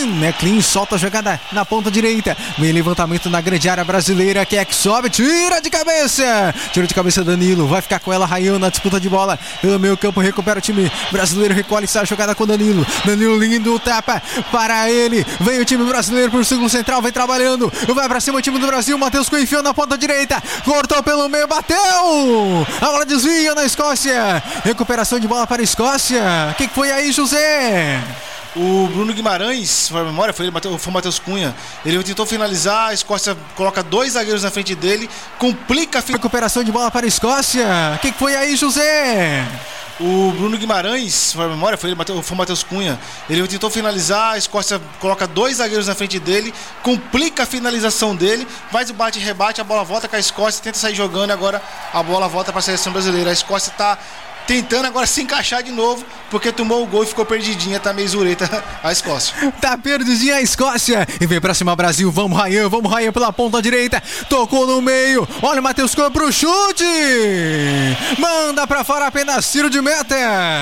Neclin solta a jogada na ponta direita. Vem levantamento na grande área brasileira. Quem é que sobe? Tira de cabeça. Tira de cabeça Danilo. Vai ficar com ela Ryan na disputa de bola. Pelo meio campo recupera o time brasileiro. Recolhe essa jogada com Danilo. Danilo lindo, tapa para ele. Vem o time brasileiro pro círculo central. Vem trabalhando. Vai pra cima o time do Brasil. Matheus Cunha enfiou na ponta direita. Cortou pelo meio. Bateu. A bola desvia na Escócia. Recuperação de bola para a Escócia. O que foi aí, José? O Bruno Guimarães, foi a memória, foi o Matheus Cunha. Ele tentou finalizar, a Escócia coloca 2 zagueiros na frente dele, complica a recuperação de bola para a Escócia. O que foi aí, José? O Bruno Guimarães, foi a memória, foi o Matheus Cunha. Ele tentou finalizar, a Escócia coloca 2 zagueiros na frente dele, complica a finalização dele, faz o bate-rebate, a bola volta com a Escócia, tenta sair jogando e agora a bola volta para a seleção brasileira. A Escócia está tentando agora se encaixar de novo, porque tomou o gol e ficou perdidinha, tá meio zureta a Escócia. Tá perdidinha a Escócia. E vem pra cima Brasil, vamos Ryan pela ponta direita. Tocou no meio, olha o Matheus Cunha pro chute. Manda pra fora apenas tiro de meta.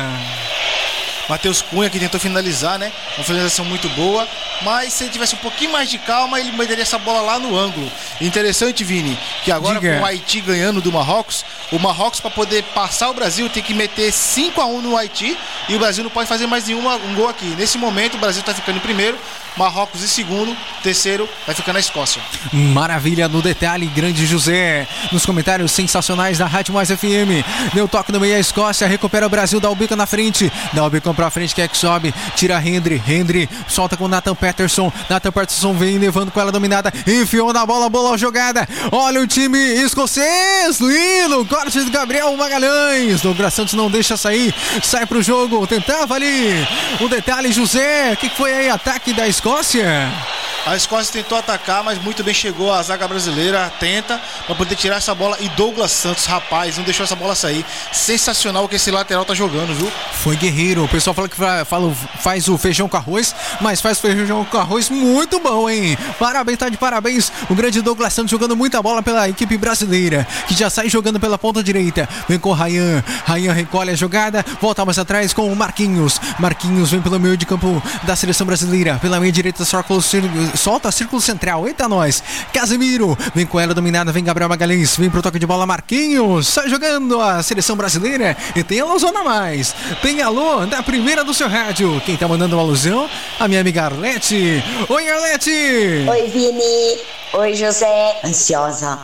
Matheus Cunha que tentou finalizar, né? Uma finalização muito boa, mas se ele tivesse um pouquinho mais de calma, ele meteria essa bola lá no ângulo. Interessante, Vini, que agora com o Haiti ganhando do Marrocos, o Marrocos para poder passar o Brasil tem que meter 5-1 no Haiti e o Brasil não pode fazer mais um gol aqui. Nesse momento o Brasil está ficando em primeiro, Marrocos em segundo, terceiro vai ficando a Escócia. Maravilha no detalhe, grande José. Nos comentários sensacionais da Rádio Mais FM. Deu toque no meio a Escócia, recupera o Brasil, dá o bico na frente. Dá o bico pra frente, quem é que sobe? Tira Hendry solta com o Nathan Peterson vem levando com ela dominada. Enfiou na bola jogada. Olha o time escocês. Lindo, corte de Gabriel Magalhães. Douglas Santos não deixa sair. Sai pro jogo, tentava ali. O detalhe, José, o que foi aí? Ataque da Escócia? A Escócia tentou atacar, mas muito bem chegou a zaga brasileira, atenta para poder tirar essa bola. E Douglas Santos, rapaz, não deixou essa bola sair. Sensacional o que esse lateral tá jogando, viu? Foi guerreiro. O pessoal fala que faz o feijão com arroz, mas faz feijão com arroz muito bom, hein? Parabéns, tá de parabéns. O grande Douglas Santos jogando muita bola pela equipe brasileira, que já sai jogando pela ponta direita. Vem com o Ryan recolhe a jogada, volta mais atrás com o Marquinhos vem pelo meio de campo da seleção brasileira, pela meia direita, solta círculo central, eita nós. Casemiro, vem com ela dominada, vem Gabriel Magalhães, vem pro toque de bola Marquinhos, sai jogando a seleção brasileira e tem alusão a mais, tem alô da primeira do seu rádio. Quem tá mandando uma alusão? A minha amiga Arlete. Oi, Arlete! Oi, Vini. Oi, José. Ansiosa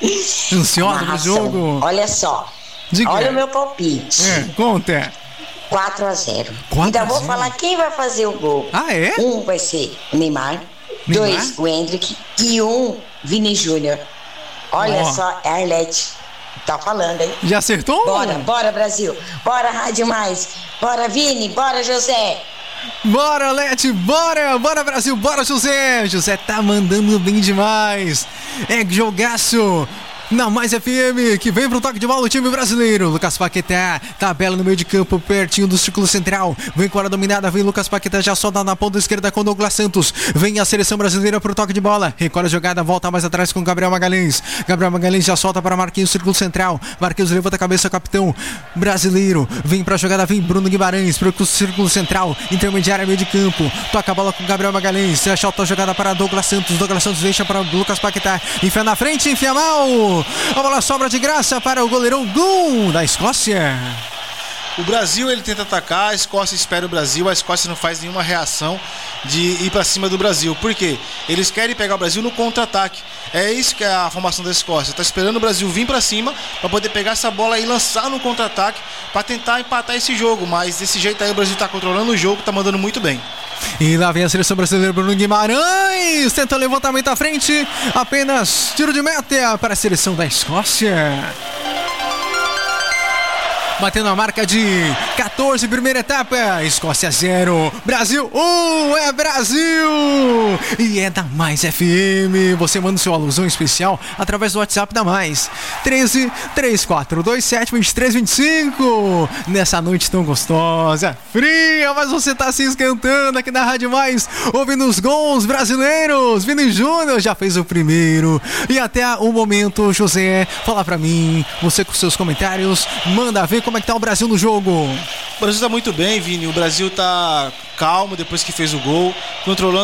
pro jogo? Olha só. Diga. Olha o meu palpite. Conta. 4-0. Ainda vou falar quem vai fazer o gol. Ah, é? 1 vai ser o Neymar. 2, o Hendrick. E 1, Vini Júnior. Olha só, é a Arlete. Tá falando, hein? Já acertou? Bora, Brasil. Bora, Rádio Mais. Bora, Vini. Bora, José. Bora, Lete, bora Brasil, bora José. José tá mandando bem demais. É jogaço na Mais FM, que vem pro toque de bola o time brasileiro. Lucas Paquetá, tabela no meio de campo, pertinho do círculo central. Vem com a dominada, vem Lucas Paquetá, já solta na ponta esquerda com Douglas Santos. Vem a seleção brasileira pro toque de bola. Recolhe a jogada, volta mais atrás com Gabriel Magalhães. Gabriel Magalhães já solta para Marquinhos, círculo central. Marquinhos levanta a cabeça, capitão brasileiro. Vem pra jogada, vem Bruno Guimarães pro círculo central, intermediária, meio de campo. Toca a bola com Gabriel Magalhães. Já solta a jogada para Douglas Santos. Douglas Santos deixa para Lucas Paquetá. Enfia na frente, enfia mal. A bola sobra de graça para o goleirão Gun da Escócia. O Brasil ele tenta atacar, a Escócia espera o Brasil, a Escócia não faz nenhuma reação de ir para cima do Brasil. Por quê? Eles querem pegar o Brasil no contra-ataque. É isso que é a formação da Escócia. Está esperando o Brasil vir para cima para poder pegar essa bola e lançar no contra-ataque para tentar empatar esse jogo. Mas desse jeito aí o Brasil está controlando o jogo, está mandando muito bem. E lá vem a seleção brasileira, Bruno Guimarães tenta o levantamento à frente, apenas tiro de meta para a seleção da Escócia. Batendo a marca de 14, primeira etapa. Escócia 0, Brasil 1, é Brasil! E é da Mais FM. Você manda o seu alusão especial através do WhatsApp da Mais. 13 3427 2325. Nessa noite tão gostosa, fria, mas você tá se esquentando aqui na Rádio Mais, ouvindo os gols brasileiros. Vini Júnior já fez o primeiro. E até o momento, José, fala pra mim, você com seus comentários, manda ver como é que tá o Brasil no jogo. O Brasil tá muito bem, Vini. O Brasil tá calmo depois que fez o gol, controlando